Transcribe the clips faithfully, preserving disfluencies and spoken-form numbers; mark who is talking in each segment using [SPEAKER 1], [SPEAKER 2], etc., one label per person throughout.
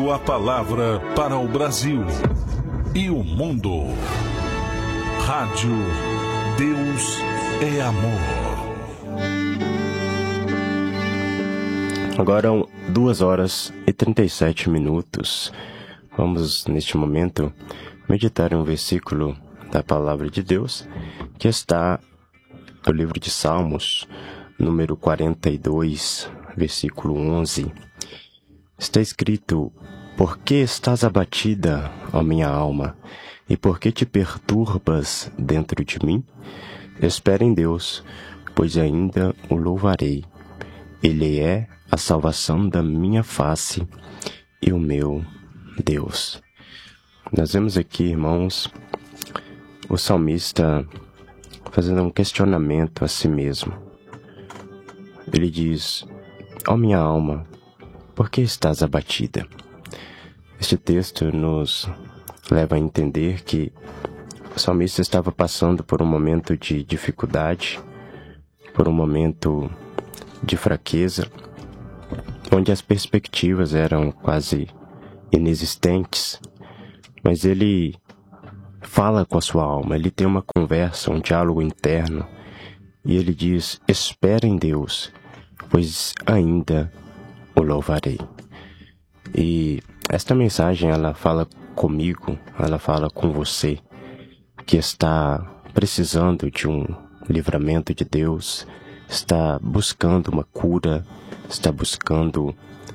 [SPEAKER 1] A palavra para o Brasil e o mundo. Rádio Deus é Amor.
[SPEAKER 2] Agora duas horas e trinta e sete minutos. Vamos, neste momento, meditar em um versículo da palavra de Deus que está no livro de Salmos, número quarenta e dois, versículo onze. Está escrito: por que estás abatida, ó minha alma, e por que te perturbas dentro de mim? Espera em Deus, pois ainda o louvarei. Ele é a salvação da minha face e o meu Deus. Nós vemos aqui, irmãos, o salmista fazendo um questionamento a si mesmo. Ele diz: ó minha alma, por que estás abatida? Este texto nos leva a entender que o salmista estava passando por um momento de dificuldade, por um momento de fraqueza, onde as perspectivas eram quase inexistentes, mas ele fala com a sua alma, ele tem uma conversa, um diálogo interno, e ele diz: espera em Deus, pois ainda o louvarei. E esta mensagem, ela fala comigo, ela fala com você, que está precisando de um livramento de Deus, está buscando uma cura, está buscando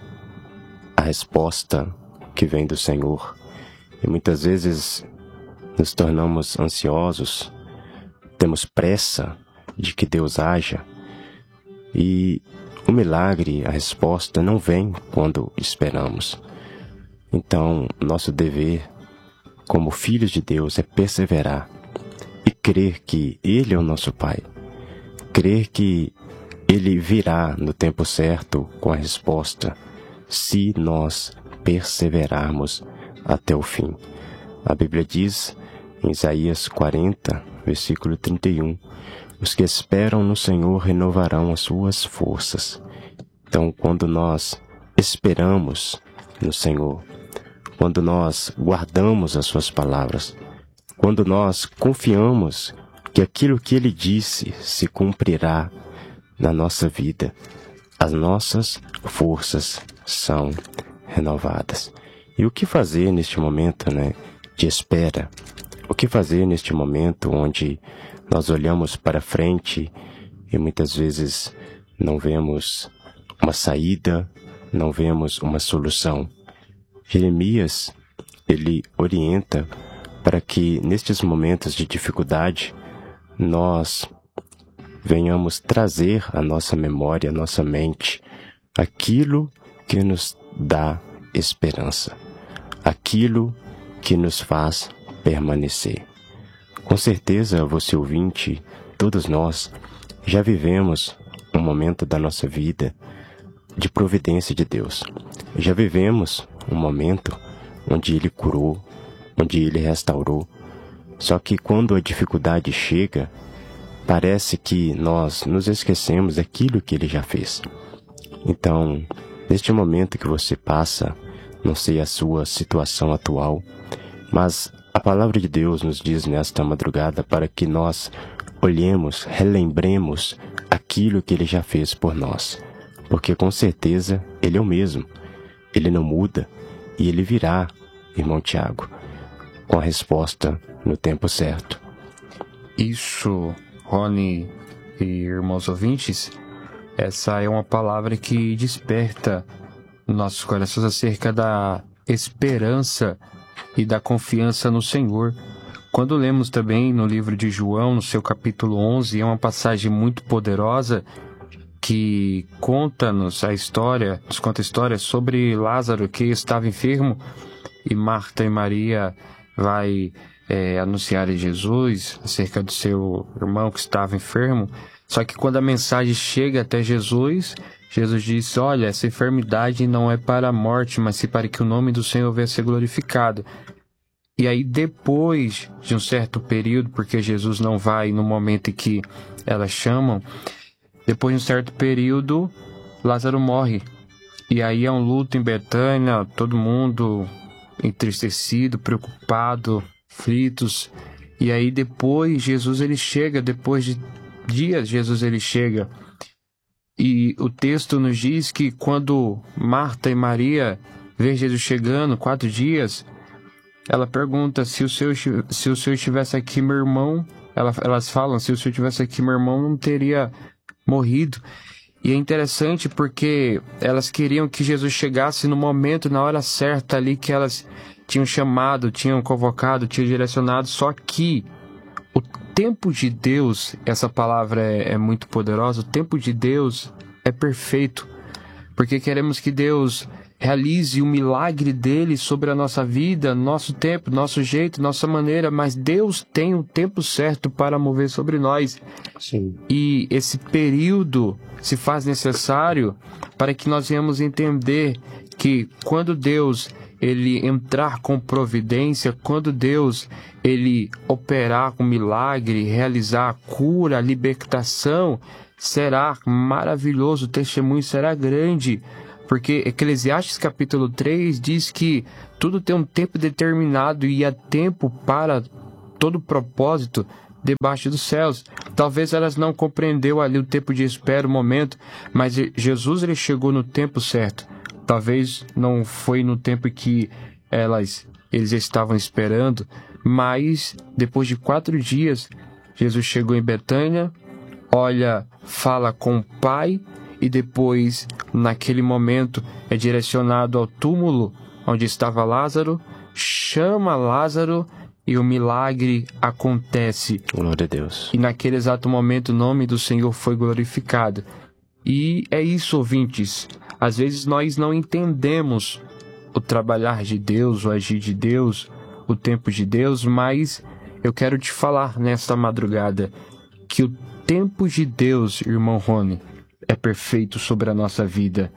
[SPEAKER 2] a resposta que vem do Senhor. E muitas vezes nos tornamos ansiosos, temos pressa de que Deus haja, e o milagre, a resposta não vem quando esperamos. Então, nosso dever como filhos de Deus é perseverar e crer que Ele é o nosso Pai, crer que Ele virá no tempo certo com a resposta, se nós perseverarmos até o fim. A Bíblia diz em Isaías quarenta, versículo trinta e um, os que esperam no Senhor renovarão as suas forças. Então, quando nós esperamos no Senhor, quando nós guardamos as suas palavras, quando nós confiamos que aquilo que Ele disse se cumprirá na nossa vida, as nossas forças são renovadas. E o que fazer neste momento, né, de espera? O que fazer neste momento onde nós olhamos para frente e muitas vezes não vemos uma saída, não vemos uma solução? Jeremias, ele orienta para que nestes momentos de dificuldade nós venhamos trazer à nossa memória, à nossa mente, aquilo que nos dá esperança, aquilo que nos faz permanecer. Com certeza, você ouvinte, todos nós já vivemos um momento da nossa vida de providência de Deus. Já vivemos um momento onde Ele curou, onde Ele restaurou. Só que quando a dificuldade chega, parece que nós nos esquecemos daquilo que Ele já fez. Então, neste momento que você passa, não sei a sua situação atual, mas a palavra de Deus nos diz nesta madrugada para que nós olhemos, relembremos aquilo que Ele já fez por nós. Porque com certeza Ele é o mesmo, Ele não muda e Ele virá, irmão Tiago, com a resposta no tempo certo.
[SPEAKER 3] Isso, Rony e irmãos ouvintes, essa é uma palavra que desperta nossos corações acerca da esperança e da confiança no Senhor. Quando lemos também no livro de João, no seu capítulo onze, é uma passagem muito poderosa que conta-nos a história, nos conta a história sobre Lázaro, que estava enfermo, e Marta e Maria vai é, anunciar a Jesus acerca do seu irmão que estava enfermo. Só que quando a mensagem chega até Jesus, Jesus diz: olha, essa enfermidade não é para a morte, mas sim para que o nome do Senhor venha a ser glorificado. E aí, depois de um certo período, porque Jesus não vai no momento em que elas chamam, depois de um certo período, Lázaro morre. E aí é um luto em Betânia, todo mundo entristecido, preocupado, aflitos. E aí depois Jesus ele chega, depois de dias Jesus ele chega. E o texto nos diz que quando Marta e Maria vê Jesus chegando, quatro dias, ela pergunta se o Senhor, se o Senhor estivesse aqui, meu irmão... Ela, elas falam, se o Senhor estivesse aqui, meu irmão não teria morrido. E é interessante porque elas queriam que Jesus chegasse no momento, na hora certa ali que elas tinham chamado, tinham convocado, tinham direcionado. Só que o tempo de Deus, essa palavra é, é muito poderosa, o tempo de Deus é perfeito. Porque queremos que Deus realize o milagre dele sobre a nossa vida, nosso tempo, nosso jeito, nossa maneira, mas Deus tem o tempo certo para mover sobre nós.
[SPEAKER 2] Sim.
[SPEAKER 3] E esse período se faz necessário para que nós venhamos entender que quando Deus ele entrar com providência, quando Deus ele operar com milagre, realizar a cura, a libertação, será maravilhoso, o testemunho será grande. Porque Eclesiastes capítulo três diz que tudo tem um tempo determinado e há tempo para todo propósito debaixo dos céus. Talvez elas não compreendeu ali o tempo de espera, o momento, mas Jesus ele chegou no tempo certo. Talvez não foi no tempo que elas eles estavam esperando, mas depois de quatro dias, Jesus chegou em Betânia, olha, fala com o Pai, e depois, naquele momento, é direcionado ao túmulo onde estava Lázaro, chama Lázaro e o milagre acontece.
[SPEAKER 2] Glória a Deus.
[SPEAKER 3] E naquele exato momento o nome do Senhor foi glorificado. E é isso, ouvintes. Às vezes nós não entendemos o trabalhar de Deus, o agir de Deus, o tempo de Deus, mas eu quero te falar nesta madrugada que o tempo de Deus, irmão Rony, é perfeito sobre a nossa vida.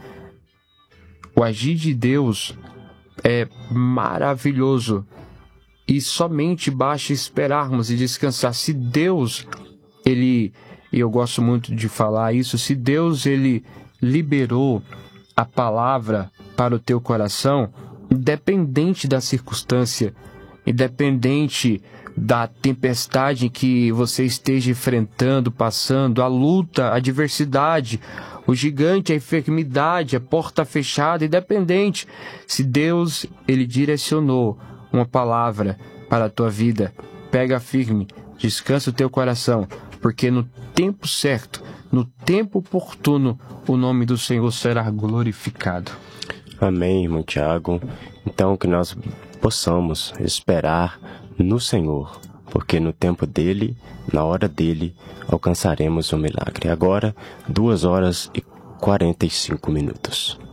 [SPEAKER 3] O agir de Deus é maravilhoso e somente basta esperarmos e descansar. Se Deus, ele, e eu gosto muito de falar isso, se Deus ele liberou a palavra para o teu coração, independente da circunstância, independente da tempestade que você esteja enfrentando, passando, a luta, a adversidade, o gigante, a enfermidade, a porta fechada, independente. Se Deus ele direcionou uma palavra para a tua vida, pega firme, descansa o teu coração, porque no tempo certo, no tempo oportuno, o nome do Senhor será glorificado.
[SPEAKER 2] Amém, irmão Tiago. Então que nós possamos esperar no Senhor, porque no tempo dele, na hora dele, alcançaremos o milagre. Agora, duas horas e quarenta e cinco minutos.